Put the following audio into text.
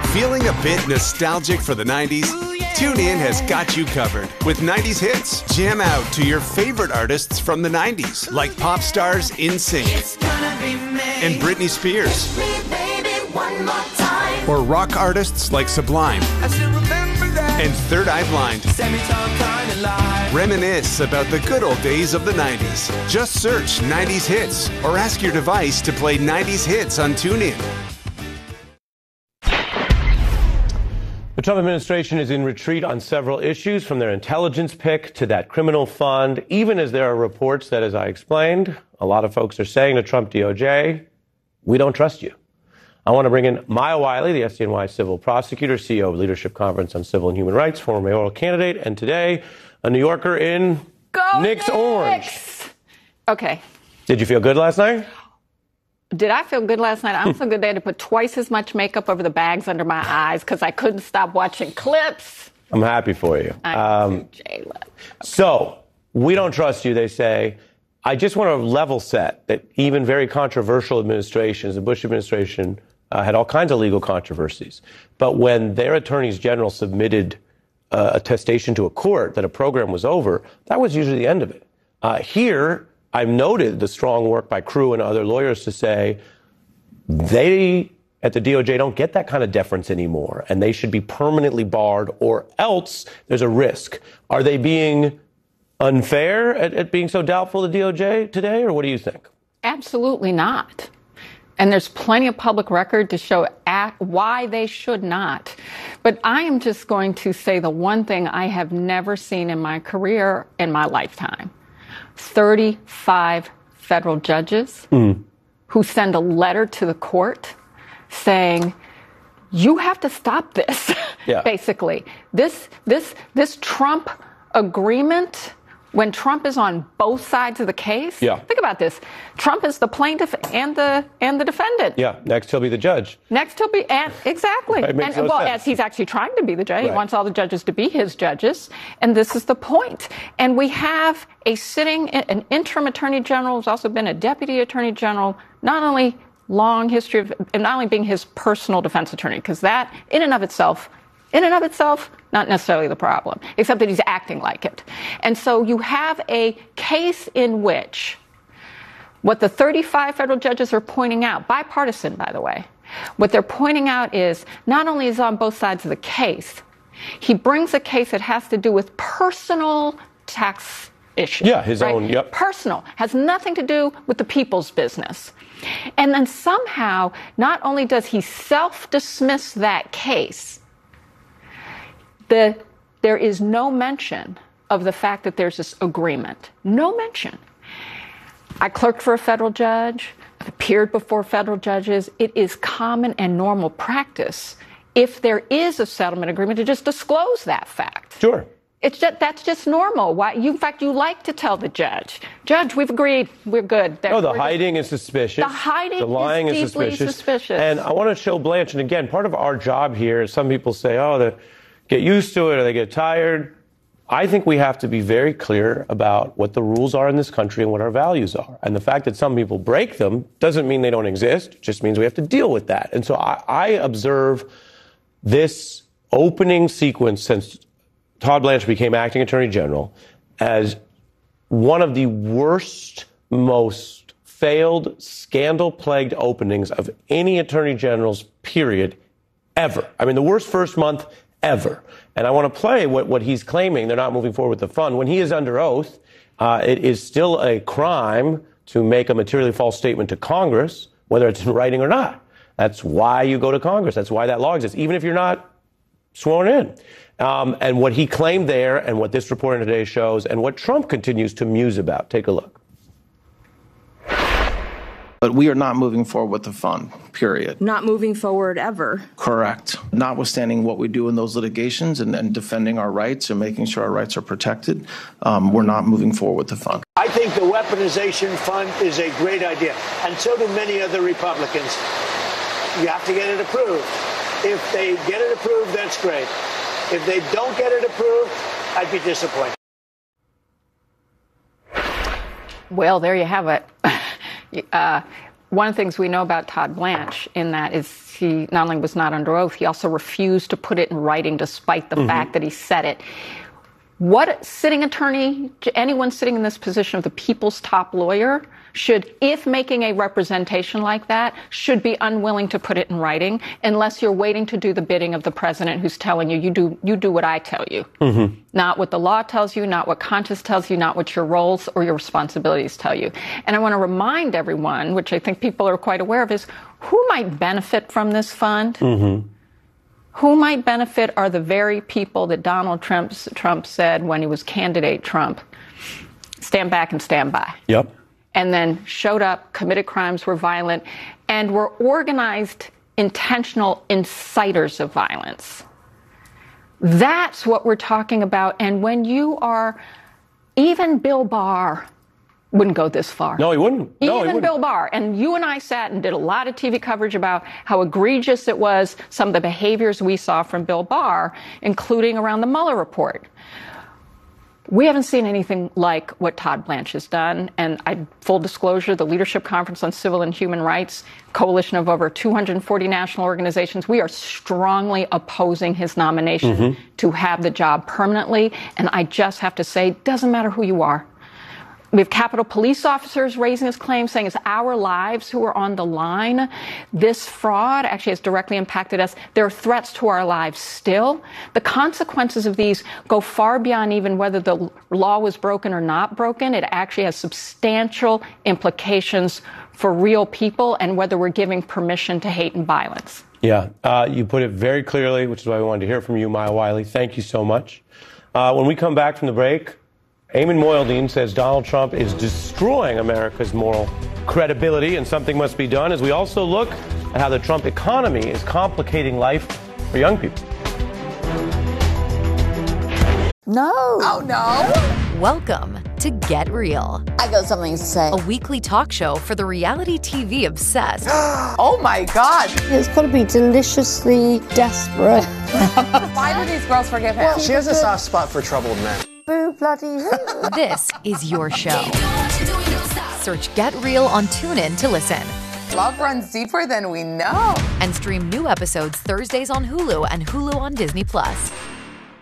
Feeling a bit nostalgic for the 90s? TuneIn has got you covered with 90s hits. Jam out to your favorite artists from the 90s, like pop stars NSYNC and Britney Spears. Or rock artists like Sublime and Third Eye Blind. Reminisce about the good old days of the 90s. Just search 90s hits or ask your device to play 90s hits on TuneIn. The Trump administration is in retreat on several issues, from their intelligence pick to that criminal fund, even as there are reports that, as I explained, a lot of folks are saying to Trump DOJ, we don't trust you. I want to bring in Maya Wiley, the SDNY civil prosecutor, CEO of Leadership Conference on Civil and Human Rights, former mayoral candidate, and today a New Yorker in Knicks Orange. Okay. Did you feel good last night? Did I feel good last night? I don't feel good. They had to put twice as much makeup over the bags under my eyes because I couldn't stop watching clips. I'm happy for you. So, we don't trust you, they say. I just want to level set that even very controversial administrations, the Bush administration had all kinds of legal controversies. But when their attorneys general submitted attestation to a court that a program was over, that was usually the end of it. Here, I've noted the strong work by Crew and other lawyers to say they at the DOJ don't get that kind of deference anymore, and they should be permanently barred, or else there's a risk. Are they being unfair at being so doubtful of the DOJ today, or what do you think? Absolutely not. And there's plenty of public record to show why they should not. But I am just going to say the one thing I have never seen in my career, in my lifetime. 35 federal judges who send a letter to the court saying, you have to stop this, basically. This Trump agreement, when Trump is on both sides of the case, think about this. Trump is the plaintiff and the defendant. Yeah, next he'll be the judge. Next he'll be, exactly. Right, and well, as he's actually trying to be the judge, he wants all the judges to be his judges, and this is the point. And we have an interim attorney general who's also been a deputy attorney general, not only long history of, and not only being his personal defense attorney, because that in and of itself, not necessarily the problem, except that he's acting like it. And so you have a case in which what the 35 federal judges are pointing out, bipartisan, by the way, what they're pointing out is not only is on both sides of the case, he brings a case that has to do with personal tax issues. Yeah, his own, Personal, has nothing to do with the people's business. And then somehow, not only does he self-dismiss that case, there is no mention of the fact that there's this agreement. No mention. I clerked for a federal judge. I've appeared before federal judges. It is common and normal practice, if there is a settlement agreement, to just disclose that fact. Sure. That's just normal. In fact, you like to tell the judge, we've agreed, we're good. No, the hiding is suspicious. The lying is deeply suspicious. And I want to show Blanche, and again, part of our job here is some people say, they get used to it or they get tired. I think we have to be very clear about what the rules are in this country and what our values are. And the fact that some people break them doesn't mean they don't exist. It just means we have to deal with that. And so I observe this opening sequence since Todd Blanchard became acting attorney general as one of the worst, most failed, scandal-plagued openings of any attorney general's period ever. I mean, the worst first month ever. And I want to play what he's claiming. They're not moving forward with the fund. When he is under oath, it is still a crime to make a materially false statement to Congress, whether it's in writing or not. That's why you go to Congress. That's why that law exists, even if you're not sworn in. And what he claimed there and what this report today shows and what Trump continues to muse about. Take a look. But we are not moving forward with the fund, period. Not moving forward ever. Correct. Notwithstanding what we do in those litigations and defending our rights and making sure our rights are protected, we're not moving forward with the fund. I think the weaponization fund is a great idea, and so do many other Republicans. You have to get it approved. If they get it approved, that's great. If they don't get it approved, I'd be disappointed. Well, there you have it. one of the things we know about Todd Blanche in that is he not only was not under oath, he also refused to put it in writing despite the fact that he said it. What sitting attorney, anyone sitting in this position of the people's top lawyer should, if making a representation like that, should be unwilling to put it in writing unless you're waiting to do the bidding of the president who's telling you, you do what I tell you. Not what the law tells you, not what conscience tells you, not what your roles or your responsibilities tell you. And I want to remind everyone, which I think people are quite aware of, is who might benefit from this fund? Who might benefit are the very people that Donald Trump said when he was candidate Trump, stand back and stand by. Yep. And then showed up, committed crimes, were violent, and were organized, intentional inciters of violence. That's what we're talking about. And when you are, even Bill Barr wouldn't go this far. No, he wouldn't. Even Bill Barr. And you and I sat and did a lot of TV coverage about how egregious it was, some of the behaviors we saw from Bill Barr, including around the Mueller report. We haven't seen anything like what Todd Blanche has done. And full disclosure, the Leadership Conference on Civil and Human Rights, coalition of over 240 national organizations, we are strongly opposing his nomination to have the job permanently. And I just have to say, doesn't matter who you are. We have Capitol Police officers raising this claim, saying it's our lives who are on the line. This fraud actually has directly impacted us. There are threats to our lives still. The consequences of these go far beyond even whether the law was broken or not broken. It actually has substantial implications for real people and whether we're giving permission to hate and violence. Yeah, you put it very clearly, which is why we wanted to hear from you, Maya Wiley. Thank you so much. When we come back from the break, Eamon Moyeldeen says Donald Trump is destroying America's moral credibility and something must be done, as we also look at how the Trump economy is complicating life for young people. No. Oh, no. Welcome to Get Real, I got something to say. a weekly talk show for the reality TV obsessed. Oh, my God. It's got to be deliciously desperate. Why do these girls forgive him? She has a soft spot for troubled men. Boo bloody who? This is your show. Search Get Real on TuneIn to listen. Love runs deeper than we know. And stream new episodes Thursdays on Hulu and Hulu on Disney+.